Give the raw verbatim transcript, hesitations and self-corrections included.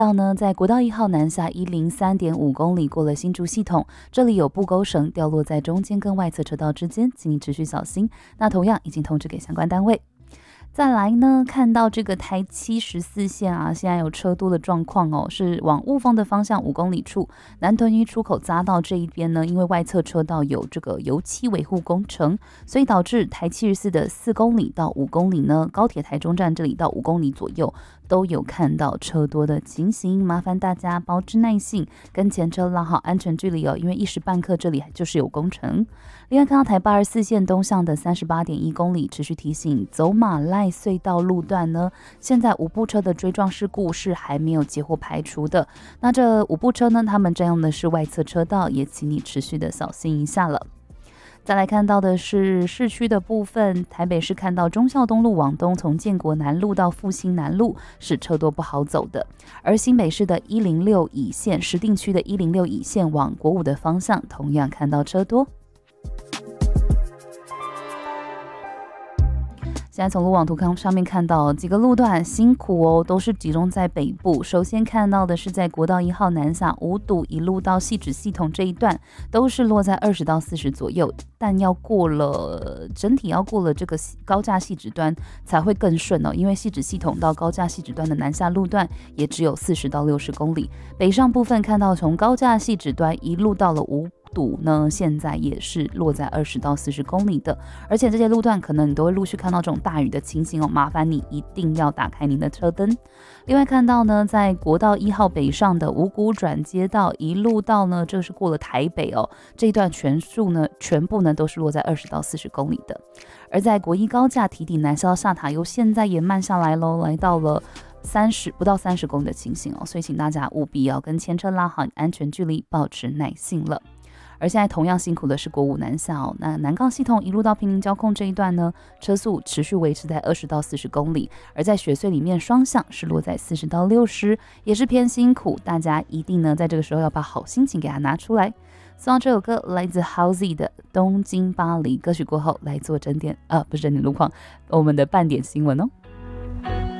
到呢，在国道一号南下一零三点五公里，过了新竹系统，这里有布钩绳掉落在中间跟外侧车道之间，请你持续小心。那同样已经通知给相关单位。再来呢，看到这个台七十四线啊，现在有车多的状况哦，是往雾峰的方向五公里处，南屯一出口匝道这一边呢，因为外侧车道有这个油漆维护工程，所以导致台七十四的四公里到五公里呢，高铁台中站这里到五公里左右都有看到车多的情形，麻烦大家保持耐性，跟前车拉好安全距离哦，因为一时半刻这里就是有工程。另外看到台八十四线东向的三十八点一公里，持续提醒走马赖隧道路段呢，现在五部车的追撞事故是还没有截获排除的。那这五部车呢，他们占用的是外侧车道，也请你持续的小心一下了。再来看到的是市区的部分，台北市看到忠孝东路往东，从建国南路到复兴南路是车多不好走的，而新北市的一零六乙线，石碇区的一零六乙线往国五的方向，同样看到车多。现在从路网图上面看到几个路段辛苦哦，都是集中在北部。首先看到的是在国道一号南下五堵一路到汐止系统这一段，都是落在二十到四十左右，但要过了整体要过了这个高架汐止端才会更顺哦，因为汐止系统到高架汐止端的南下路段也只有四十到六十公里。北上部分看到从高架汐止端一路到了五堵呢，现在也是落在二十到四十公里的，而且这些路段可能你都会陆续看到这种大雨的情形哦，麻烦你一定要打开您的车灯。另外看到呢，在国道一号北上的五股转接道一路到呢，这是过了台北哦，这一段全数呢全部呢都是落在二十到四十公里的。而在国一高架堤顶南下到下塔悠，现在也慢下来喽，来到了三十不到三十公里的情形哦，所以请大家务必要跟前车拉好安全距离，保持耐性了。而现在同样辛苦的是国五南下哦，那南港系统一路到平林交控这一段呢，车速持续维持在二十到四十公里，而在雪隧里面双向是落在四十到六十，也是偏辛苦，大家一定呢在这个时候要把好心情给它拿出来。送到这首歌来自 Halsey 的《东京巴黎》，歌曲过后来做整点呃不是整点路况，我们的半点新闻哦。